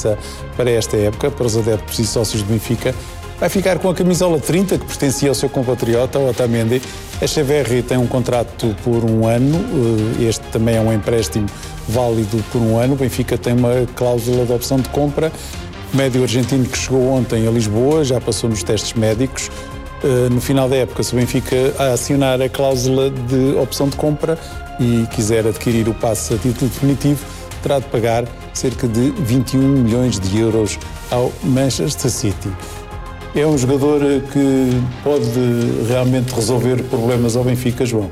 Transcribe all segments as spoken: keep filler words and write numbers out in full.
fixa para esta época, para os adeptos e sócios do Benfica. Vai ficar com a camisola trinta, que pertencia ao seu compatriota, Otamendi. Echeverri tem um contrato por um ano, este também é um empréstimo válido por um ano. O Benfica tem uma cláusula de opção de compra. O médio argentino que chegou ontem a Lisboa, já passou nos testes médicos. No final da época, se o Benfica acionar a cláusula de opção de compra e quiser adquirir o passe a título definitivo, terá de pagar cerca de vinte e um milhões de euros ao Manchester City. É um jogador que pode realmente resolver problemas ao Benfica, João?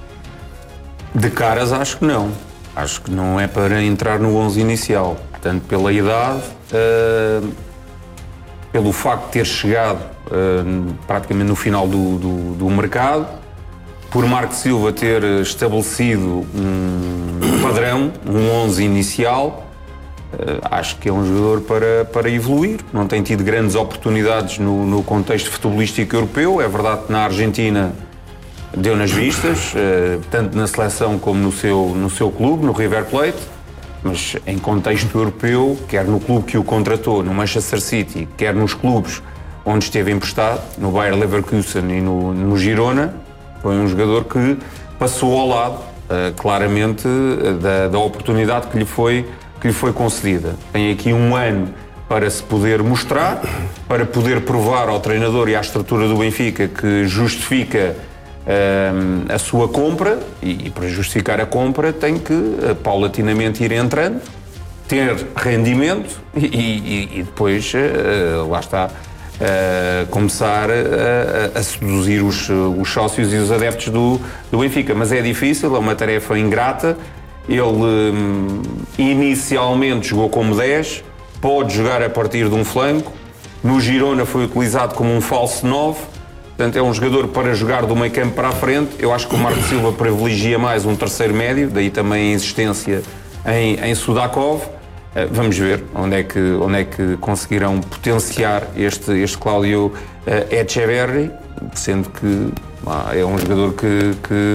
De caras, acho que não. Acho que não é para entrar no onze inicial. Tanto pela idade, uh, pelo facto de ter chegado uh, praticamente no final do, do, do mercado, por Marco Silva ter estabelecido um padrão, um onze inicial. Uh, acho que é um jogador para, para evoluir. Não tem tido grandes oportunidades no, no contexto futebolístico europeu. É verdade que na Argentina deu nas vistas, uh, tanto na seleção como no seu, no seu clube, no River Plate, mas em contexto europeu, quer no clube que o contratou, no Manchester City, quer nos clubes onde esteve emprestado, no Bayer Leverkusen e no, no Girona, foi um jogador que passou ao lado, uh, claramente, uh, da, da oportunidade que lhe foi que lhe foi concedida. Tem aqui um ano para se poder mostrar, para poder provar ao treinador e à estrutura do Benfica que justifica um, a sua compra, e, e para justificar a compra tem que uh, paulatinamente ir entrando, ter rendimento e, e, e depois, uh, lá está, uh, começar a, a seduzir os, os sócios e os adeptos do, do Benfica. Mas é difícil, é uma tarefa ingrata. Ele hum, inicialmente jogou como dez, pode jogar a partir de um flanco. No Girona foi utilizado como um falso nove, portanto é um jogador para jogar do meio campo para a frente. Eu acho que o Marco Silva privilegia mais um terceiro médio, daí também a insistência em, em Sudakov. Uh, vamos ver onde é que, onde é que conseguirão potenciar este, este Cláudio uh, Echeverri, sendo que ah, é um jogador que... que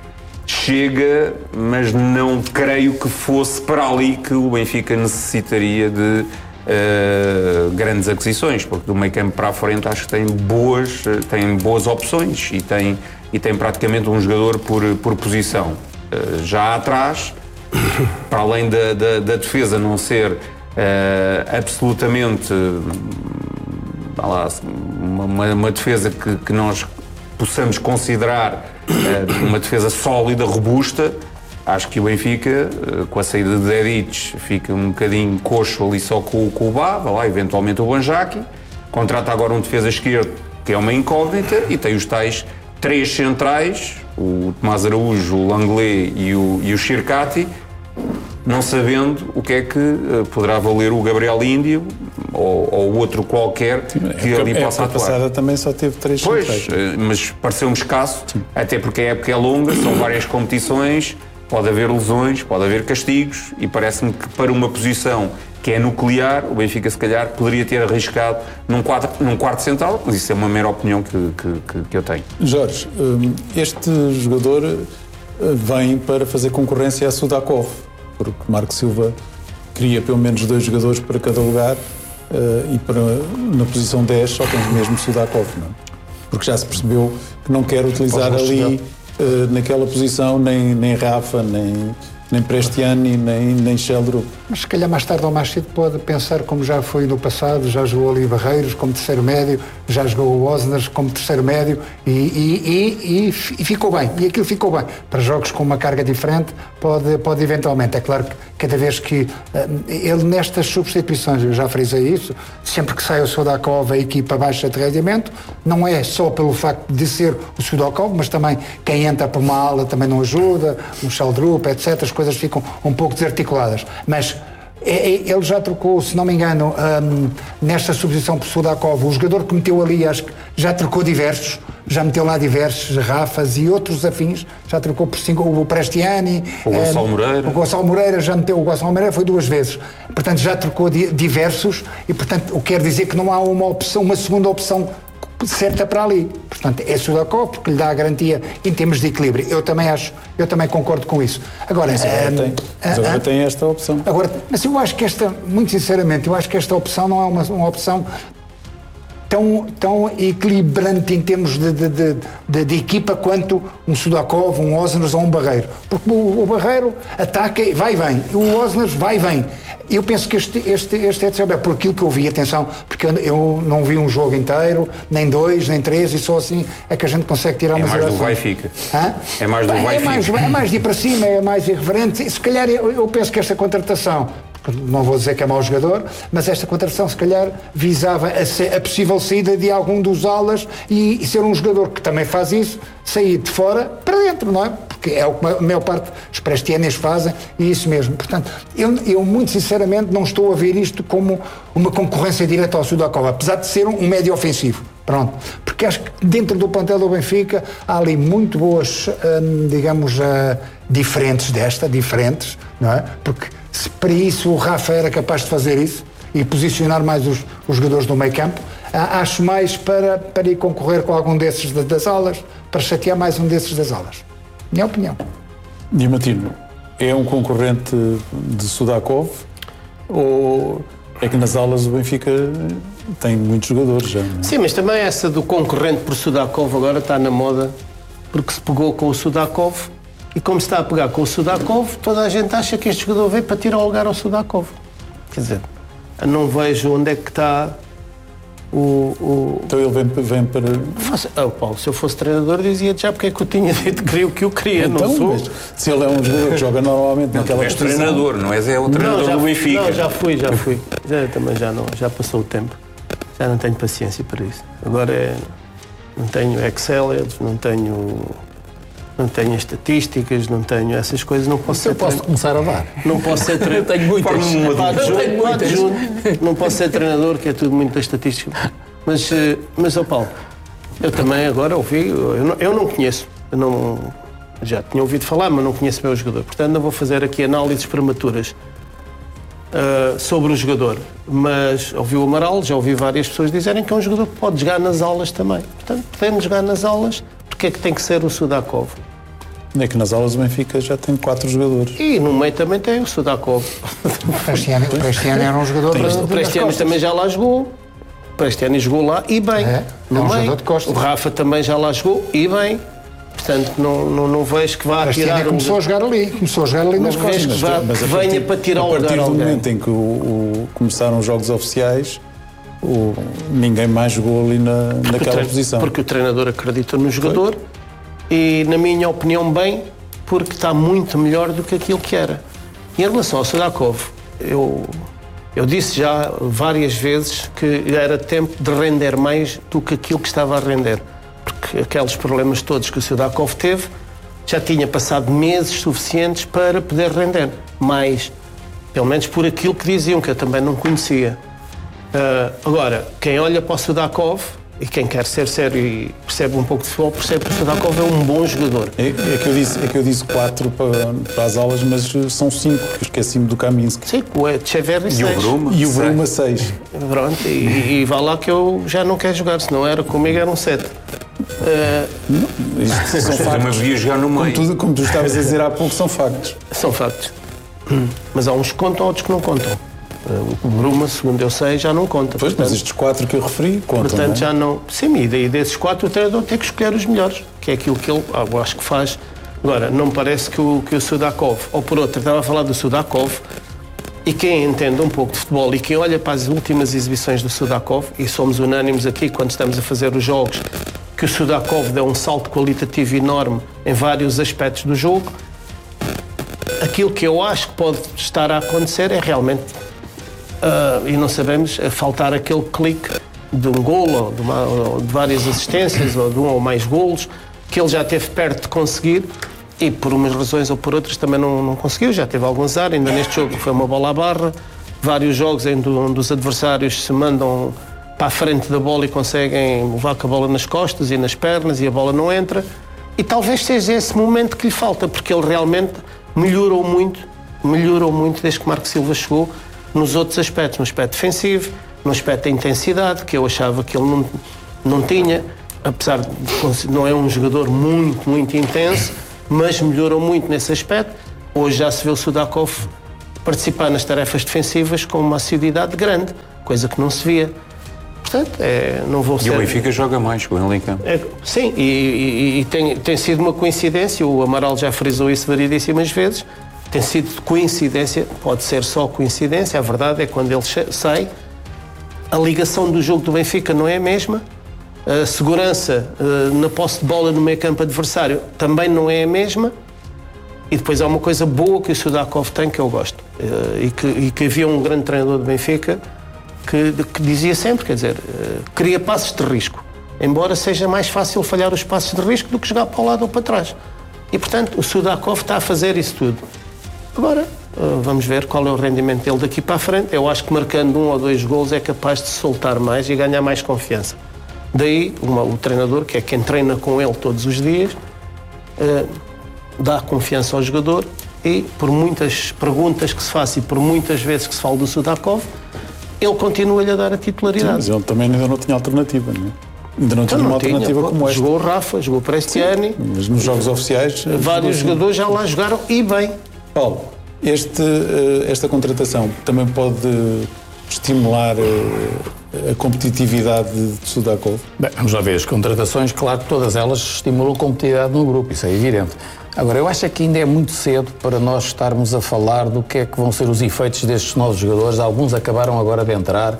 chega, mas não creio que fosse para ali que o Benfica necessitaria de uh, grandes aquisições, porque do meio campo para a frente acho que tem boas, tem boas opções e tem, e tem praticamente um jogador por, por posição. Uh, já atrás, para além da, da, da defesa não ser uh, absolutamente lá, uma, uma defesa que, que nós possamos considerar uh, uma defesa sólida, robusta, acho que o Benfica, uh, com a saída de Dedic, fica um bocadinho coxo ali só com, com o Bá, vai lá, eventualmente o Banjaki, contrata agora um defesa esquerdo que é uma incógnita e tem os tais três centrais, o Tomás Araújo, o Langlais e o, e o Xircati, não sabendo o que é que uh, poderá valer o Gabriel Índio ou, ou outro qualquer que Sim, ali a possa atuar. A passada também só teve três Pois, centrais. uh, mas pareceu-me escasso, Sim. até porque a época é longa, são várias competições, pode haver lesões, pode haver castigos e parece-me que para uma posição que é nuclear, o Benfica se calhar poderia ter arriscado num quarto, num quarto central, mas isso é uma mera opinião que, que, que, que eu tenho. Jorge, este jogador vem para fazer concorrência a Sudakov, porque Marco Silva queria pelo menos dois jogadores para cada lugar uh, e para, na posição dez só tem mesmo Sudakov, não? Porque já se percebeu que não quer utilizar ali uh, naquela posição nem, nem Rafa, nem, nem Prestiani, nem, nem Sheldrup. Mas se calhar mais tarde ou mais cedo pode pensar como já foi no passado, já jogou ali Barreiros como terceiro médio, já jogou o Osners como terceiro médio e, e, e, e, e ficou bem, e aquilo ficou bem. Para jogos com uma carga diferente pode, pode eventualmente, é claro que cada vez que uh, ele nestas substituições, eu já frisei isso, sempre que sai o Sudakov a equipa baixa de rendimento, não é só pelo facto de ser o Sudakov, mas também quem entra por uma ala também não ajuda, um Sheldrup, etcétera, as coisas ficam um pouco desarticuladas, mas ele já trocou, se não me engano, um, nesta substituição por Sudakov, o jogador que meteu ali, acho que já trocou diversos, já meteu lá diversos, Rafas e outros afins, já trocou por cinco, o Prestiani, o Gonçalo um, Moreira. O Gonçalo Moreira já meteu, o Gonçalo Moreira foi duas vezes, portanto já trocou di, diversos e, portanto, o que quer dizer que não há uma opção, uma segunda opção certa para ali. Portanto, é Sudakov porque lhe dá a garantia em termos de equilíbrio. Eu também acho, eu também concordo com isso. Agora, mas agora, um, tem, mas agora uh, tem esta opção. Agora, mas eu acho que esta, muito sinceramente, eu acho que esta opção não é uma, uma opção tão, tão equilibrante em termos de, de, de, de, de equipa quanto um Sudakov, um Osners ou um Barreiro. Porque o, o Barreiro ataca, vai e vem. O Osners vai e vem. Eu penso que este, este, este é de saber, por aquilo que eu vi, atenção, porque eu, eu não vi um jogo inteiro, nem dois, nem três, e só assim é que a gente consegue tirar é umas mais do vai fica. Hã? É mais do vai é mais, fica. É mais de ir para cima, é mais irreverente. Se calhar eu, eu penso que esta contratação, não vou dizer que é mau jogador, mas esta contratação se calhar visava a, ser, a possível saída de algum dos alas e, e ser um jogador que também faz isso, sair de fora para dentro, não é? Porque é o que a maior parte dos prestianes fazem e isso mesmo. Portanto, eu, eu muito sinceramente não estou a ver isto como uma concorrência direta ao Sudakov, apesar de ser um, um médio ofensivo. Pronto. Porque acho que dentro do plantel do Benfica há ali muito boas, hum, digamos, uh, diferentes desta, diferentes, não é? Porque se para isso o Rafa era capaz de fazer isso e posicionar mais os, os jogadores do meio campo, acho mais para, para ir concorrer com algum desses das alas, para chatear mais um desses das alas. Minha opinião. Diamantino, é um concorrente de Sudakov ou é que nas alas o Benfica tem muitos jogadores já? Não é? Sim, mas também essa do concorrente por Sudakov agora está na moda porque se pegou com o Sudakov. E como se está a pegar com o Sudakov, toda a gente acha que este jogador veio para tirar o lugar ao Sudakov. Quer dizer, eu não vejo onde é que está o... o... Então ele vem, vem para... Faço... Oh, Paulo, se eu fosse treinador dizia-te já porque é que eu tinha dito que o que eu queria, então, não sou. Mas, se ele é um jogador que joga normalmente não, naquela tu és posição... treinador, não és é o treinador não, já, do Benfica. Não, já fui, já fui. Já, também já não, já passou o tempo. Já não tenho paciência para isso. Agora é... Não tenho Excel, não tenho... Não tenho estatísticas, não tenho essas coisas, não posso eu ser posso treinador. começar a dar. Não posso ser treinador. Tenho muitas. Tenho muitas. Não posso ser treinador, que é tudo muito estatístico. Mas, mas oh Paulo, eu também agora ouvi, eu não, eu não conheço, eu não, já tinha ouvido falar, mas não conheço bem o jogador. Portanto, não vou fazer aqui análises prematuras uh, sobre o jogador. Mas ouvi o Amaral, já ouvi várias pessoas dizerem que é um jogador que pode jogar nas aulas também. Portanto, podemos jogar nas aulas. Porque é que tem que ser o Sudakov? É que nas aulas o Benfica já tem quatro jogadores. E no meio também tem o Sudakov. O Prestiani, o Prestiani era um jogador... Tem, o Prestiani também já lá jogou. O Prestiani jogou lá e bem. É, no é um meio. jogador de costas. O Rafa também já lá jogou e bem. Portanto, não, não, não vejo que vá o tirar... O começou um... a jogar ali. Começou a jogar ali nas costas. Não vejo que, vá, mas, que mas venha partir, para tirar o lugar a partir do alguém. momento em que o, o, começaram os jogos oficiais, o, ninguém mais jogou ali na, naquela treino, posição. Porque o treinador acredita no jogador. Foi? E, na minha opinião, bem, porque está muito melhor do que aquilo que era. E em relação ao Sudakov, eu, eu disse já várias vezes que era tempo de render mais do que aquilo que estava a render. Porque aqueles problemas todos que o Sudakov teve, já tinha passado meses suficientes para poder render mais. Pelo menos por aquilo que diziam, que eu também não conhecia. Uh, agora, quem olha para o Sudakov... E quem quer ser sério e percebe um pouco de futebol, percebe que o Sudakov é um bom jogador. É, é, que, eu disse, é que eu disse quatro para, para as aulas, mas são cinco, que esqueci-me do Kaminski. Sim, o Etcheverry e o Bruma. E o Bruma seis. Pronto, e, e vá lá que eu já não quero jogar, se não era comigo era um sete. Uh, não, isto são factos. Devia jogar no meio. Como tu, como tu estavas a dizer há pouco, são factos. São factos. Mas há uns que contam, outros que não contam. O Bruma, segundo eu sei, já não conta. Pois, portanto, mas estes quatro que eu referi contam, portanto, não é? já não... Sim, e daí desses quatro o treinador tem que escolher os melhores, que é aquilo que ele, ah, eu acho que faz. Agora, não me parece que o, que o Sudakov, ou por outro, estava a falar do Sudakov, e quem entende um pouco de futebol e quem olha para as últimas exibições do Sudakov, e somos unânimes aqui quando estamos a fazer os jogos, que o Sudakov deu um salto qualitativo enorme em vários aspectos do jogo, aquilo que eu acho que pode estar a acontecer é realmente... Uh, e não sabemos, a faltar aquele clique de um golo, ou de, uma, ou de várias assistências, ou de um ou mais golos, que ele já esteve perto de conseguir e por umas razões ou por outras também não, não conseguiu, já teve algum azar, ainda neste jogo foi uma bola à barra, vários jogos onde os adversários se mandam para a frente da bola e conseguem levar com a bola nas costas e nas pernas e a bola não entra, e talvez seja esse momento que lhe falta, porque ele realmente melhorou muito, melhorou muito desde que Marco Silva chegou, nos outros aspectos, no aspecto defensivo, no aspecto da intensidade, que eu achava que ele não, não tinha, apesar de não é um jogador muito, muito intenso, mas melhorou muito nesse aspecto. Hoje já se vê o Sudakov participar nas tarefas defensivas com uma assiduidade grande, coisa que não se via. Portanto, é, não vou e ser... o Benfica joga mais com ele em campo. É, sim, e, e, e tem, tem sido uma coincidência, o Amaral já frisou isso variedíssimas vezes, tem sido coincidência, pode ser só coincidência, a verdade é que quando ele sai, a ligação do jogo do Benfica não é a mesma, a segurança uh, na posse de bola no meio campo adversário também não é a mesma, e depois há uma coisa boa que o Sudakov tem que eu gosto, uh, e, que, e que havia um grande treinador do Benfica que, que dizia sempre, quer dizer, uh, cria passos de risco, embora seja mais fácil falhar os passos de risco do que jogar para o lado ou para trás. E, portanto, o Sudakov está a fazer isso tudo. Agora, uh, vamos ver qual é o rendimento dele daqui para a frente. Eu acho que marcando um ou dois golos é capaz de se soltar mais e ganhar mais confiança. Daí, uma, o treinador, que é quem treina com ele todos os dias, uh, dá confiança ao jogador e, por muitas perguntas que se faça e por muitas vezes que se fala do Sudakov, ele continua-lhe a dar a titularidade. Sim, mas ele também ainda não tinha alternativa, não é? Ainda não então, tinha não uma tinha, alternativa pô, como esta. Jogou o Rafa, jogou o Prestiani. Mas nos jogos oficiais... Vários jogadores já lá jogaram e bem. Paulo, este, esta contratação também pode estimular a competitividade de Sudakov? Bem, vamos lá ver. As contratações, claro que todas elas estimulam a competitividade no grupo, isso é evidente. Agora, eu acho que ainda é muito cedo para nós estarmos a falar do que é que vão ser os efeitos destes novos jogadores. Alguns acabaram agora de entrar.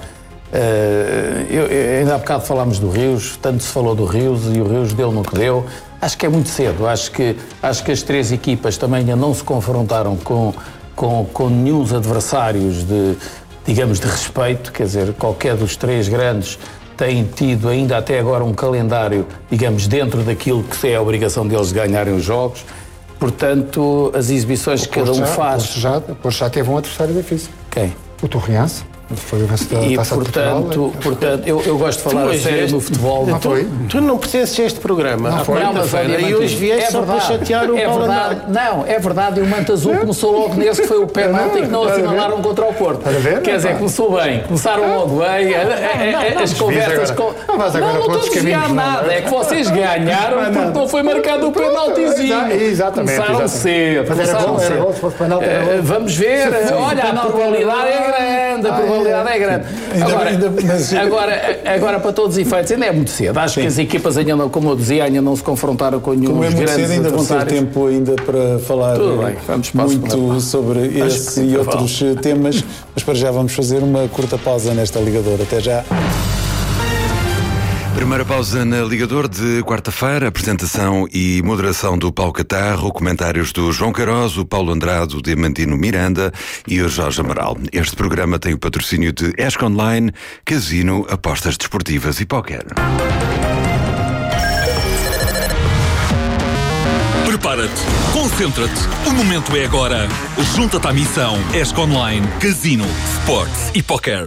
Uh, eu, eu, ainda há bocado falámos do Rios, tanto se falou do Rios e o Rios deu no que deu. Acho que é muito cedo. Acho que, acho que as três equipas também ainda não se confrontaram com, com, com nenhum adversários de, digamos, de respeito. Quer dizer, qualquer dos três grandes tem tido ainda até agora um calendário, digamos, dentro daquilo que é a obrigação deles ganharem os jogos. Portanto, as exibições que cada um faz... Pois já, já teve um adversário difícil. Quem? O Torriense. Foi o vencedor da Taça de Portugal. E, portanto, eu, eu gosto de falar a sério no futebol. Não foi? Tu não pertences a este programa. Não foi. Não, mas, e hoje vieste é só para chatear o é Paulo verdade. Não, é verdade. E o Manto Azul começou logo nesse, que foi o penalti que não assinalaram contra o Porto. Quer dizer, começou bem. Começaram logo bem. As conversas... Não, não estou a desviar nada. É que vocês ganharam porque não foi marcado o penaltizinho. Exatamente. Começaram cedo. Começaram cedo. Vamos ver. Olha, a normalidade é grande. A probabilidade é grande. Agora, agora, agora, para todos os efeitos, ainda é muito cedo. Acho Sim. que as equipas ainda não, como eu dizia, ainda não se confrontaram com nenhum Como é muito grandes cedo, ainda vão ter tempo ainda para falar bem, muito sobre esse e outros vale. temas, mas para já vamos fazer uma curta pausa nesta ligadora. Até já. Primeira pausa na Ligador de quarta-feira, apresentação e moderação do Paulo Catarro, comentários do João Queiroz, o Paulo Andrade, o Diamantino Miranda e o Jorge Amaral. Este programa tem o patrocínio de Esco Online, Casino, Apostas Desportivas e Póquer. Prepara-te, concentra-te, o momento é agora. Junta-te à missão Esco Online, Casino, Sports e Póquer.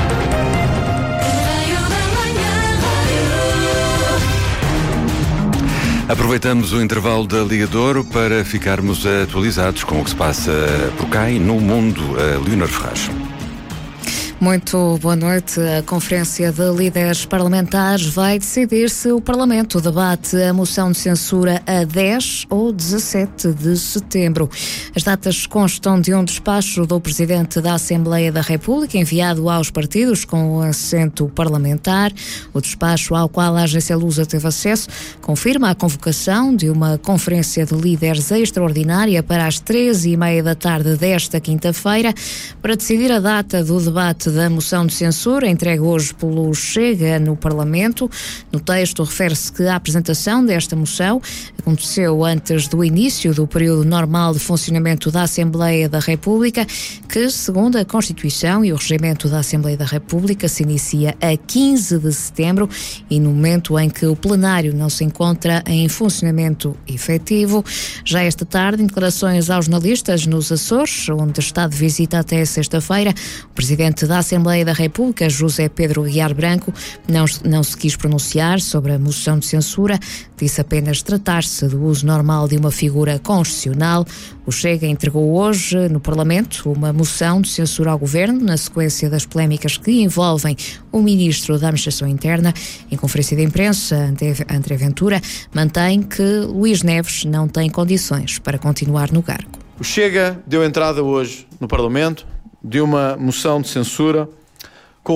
Aproveitamos o intervalo da Ligador para ficarmos atualizados com o que se passa por cá e no mundo. A Leonor Ferraz. Muito boa noite. A Conferência de Líderes Parlamentares vai decidir se o Parlamento debate a moção de censura a dez ou dezassete de setembro. As datas constam de um despacho do Presidente da Assembleia da República enviado aos partidos com o assento parlamentar. O despacho ao qual a Agência Lusa teve acesso confirma a convocação de uma Conferência de Líderes extraordinária para as treze e meia da tarde desta quinta-feira para decidir a data do debate da moção de censura entregue hoje pelo Chega no Parlamento. No texto refere-se que a apresentação desta moção aconteceu antes do início do período normal de funcionamento da Assembleia da República, que, segundo a Constituição e o Regimento da Assembleia da República, se inicia a quinze de setembro e no momento em que o plenário não se encontra em funcionamento efetivo. Já esta tarde, em declarações aos jornalistas nos Açores, onde está de visita até sexta-feira, o Presidente da da Assembleia da República, José Pedro Aguiar Branco, não, não se quis pronunciar sobre a moção de censura, disse apenas tratar-se do uso normal de uma figura constitucional. O Chega entregou hoje no Parlamento uma moção de censura ao Governo, na sequência das polémicas que envolvem o Ministro da Administração Interna. Em conferência de imprensa, André Ventura mantém que Luís Neves não tem condições para continuar no cargo. O Chega deu entrada hoje no Parlamento de uma moção de censura